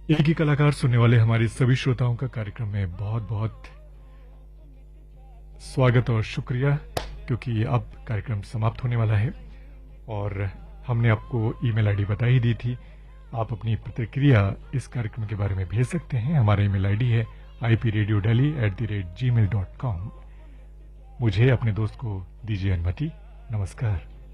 एक ही कलाकार सुनने वाले हमारे सभी श्रोताओं का कार्यक्रम में बहुत बहुत स्वागत और शुक्रिया, क्योंकि अब कार्यक्रम समाप्त होने वाला है और हमने आपको ईमेल आईडी बता ही दी थी। आप अपनी प्रतिक्रिया इस कार्यक्रम के बारे में भेज सकते हैं। हमारा ईमेल आईडी है ipradiodeli@gmail.com। मुझे अपने दोस्त को दीजिए अनुमति। नमस्कार।